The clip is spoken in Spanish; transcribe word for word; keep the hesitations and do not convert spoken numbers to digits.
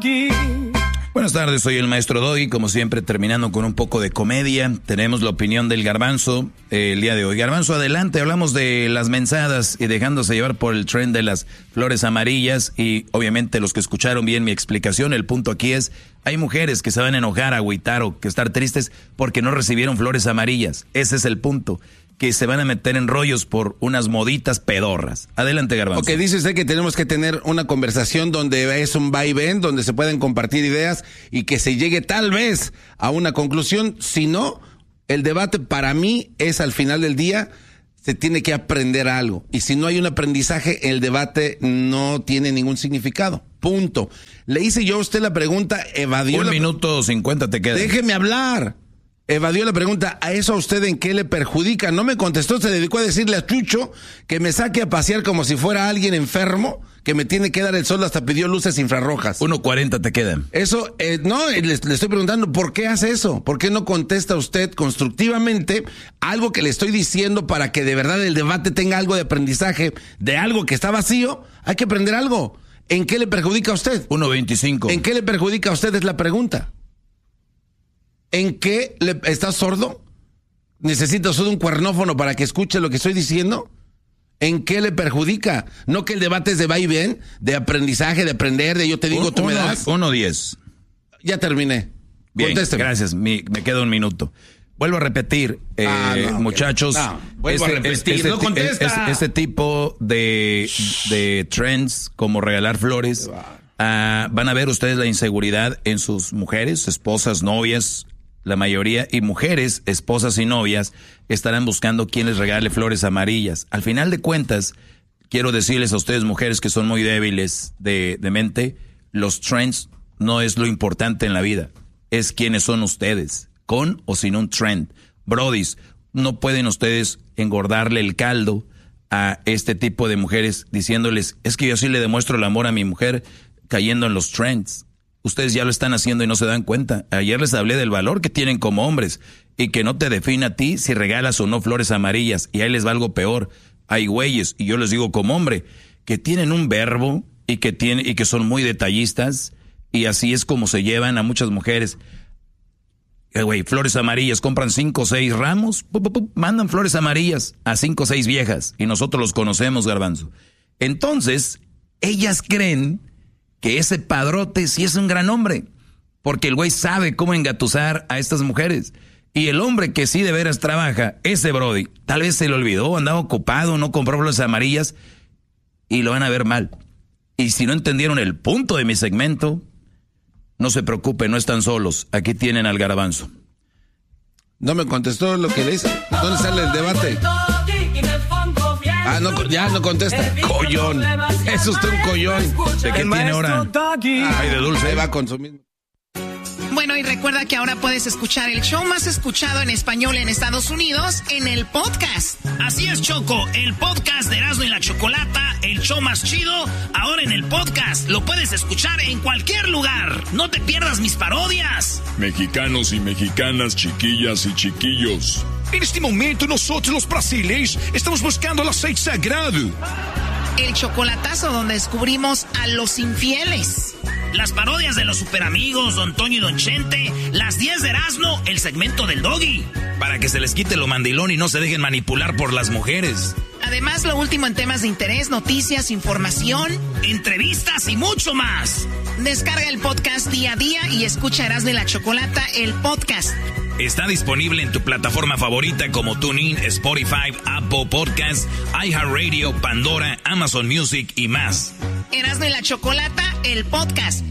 Buenas tardes, soy el maestro Doggy, como siempre terminando con un poco de comedia. Tenemos la opinión del Garbanzo eh, el día de hoy. Garbanzo, adelante, hablamos de las mensadas y dejándose llevar por el tren de las flores amarillas. Y obviamente los que escucharon bien mi explicación, el punto aquí es, hay mujeres que se van a enojar, agüitar o que estar tristes porque no recibieron flores amarillas. Ese es el punto, que se van a meter en rollos por unas moditas pedorras. Adelante, Garbanzo. Ok, dice usted que tenemos que tener una conversación donde es un va y ven, donde se pueden compartir ideas y que se llegue tal vez a una conclusión. Si no, el debate para mí es al final del día, se tiene que aprender algo. Y si no hay un aprendizaje, el debate no tiene ningún significado. Punto. Le hice yo a usted la pregunta, evadió Un la... minuto cincuenta te queda. Déjeme hablar. Evadió la pregunta, ¿a eso a usted en qué le perjudica? No me contestó, se dedicó a decirle a Chucho que me saque a pasear como si fuera alguien enfermo, que me tiene que dar el sol, hasta pidió luces infrarrojas. uno cuarenta te quedan. Eso, eh, no, le, le estoy preguntando, ¿por qué hace eso? ¿Por qué no contesta usted constructivamente algo que le estoy diciendo para que de verdad el debate tenga algo de aprendizaje de algo que está vacío? Hay que aprender algo. ¿En qué le perjudica a usted? uno veinticinco. ¿En qué le perjudica a usted? Es la pregunta. ¿En qué le, está sordo? ¿Necesita usted un cuernófono para que escuche lo que estoy diciendo? ¿En qué le perjudica? No que el debate es de va y ven, de aprendizaje, de aprender, de yo te digo, un, tú uno, me das. uno diez. Ya terminé. Bien, contésteme. gracias, mi, me queda un minuto. Vuelvo a repetir, eh, Ah, no, muchachos. no, vuelvo este, a repetir, este, no contesta. Este, este tipo de, de trends, como regalar flores, uh, van a ver ustedes la inseguridad en sus mujeres, esposas, novias, la mayoría, y mujeres, esposas y novias, estarán buscando quién les regale flores amarillas. Al final de cuentas, quiero decirles a ustedes, mujeres que son muy débiles de, de mente, los trends no es lo importante en la vida, es quiénes son ustedes, con o sin un trend. Brodis, no pueden ustedes engordarle el caldo a este tipo de mujeres diciéndoles, es que yo sí le demuestro el amor a mi mujer cayendo en los trends. Ustedes ya lo están haciendo y no se dan cuenta. Ayer les hablé del valor que tienen como hombres y que no te define a ti si regalas o no flores amarillas. Y ahí les va algo peor. Hay güeyes, y yo les digo como hombre, que tienen un verbo y que, tienen, y que son muy detallistas, y así es como se llevan a muchas mujeres. Eh, güey, flores amarillas, compran cinco o seis ramos, pu, pu, pu, mandan flores amarillas a cinco o seis viejas y nosotros los conocemos, Garbanzo. Entonces, ellas creen que ese padrote sí es un gran hombre, porque el güey sabe cómo engatusar a estas mujeres. Y el hombre que sí de veras trabaja, ese brody, tal vez se le olvidó, andaba ocupado, no compró flores amarillas, y lo van a ver mal. Y si no entendieron el punto de mi segmento, no se preocupen, no están solos. Aquí tienen al Garbanzo. No me contestó lo que le hice. ¿Dónde sale el debate? Ah, no, ya no contesta. Collón. Es usted un collón. ¿De qué tiene ahora? Ay, de dulce. Ahí va con su mismo. Bueno, y recuerda que ahora puedes escuchar el show más escuchado en español en Estados Unidos en el podcast. Así es, Choco, el podcast de Erasmo y la Chocolata, el show más chido, ahora en el podcast. Lo puedes escuchar en cualquier lugar. No te pierdas mis parodias. Mexicanos y mexicanas, chiquillas y chiquillos. En este momento nosotros los brasileños estamos buscando el aceite sagrado. El chocolatazo donde descubrimos a los infieles. Las parodias de los superamigos, Don Toño y Don Chente. Las diez de Erasmo, el segmento del Doggy. Para que se les quite lo mandilón y no se dejen manipular por las mujeres. Además, lo último en temas de interés, noticias, información, entrevistas y mucho más. Descarga el podcast día a día y escucha Erasmo y la Chocolata, el podcast. Está disponible en tu plataforma favorita como TuneIn, Spotify, Apple Podcasts, iHeartRadio, Pandora, Amazon Music y más. Erasmo y la Chocolata, el podcast.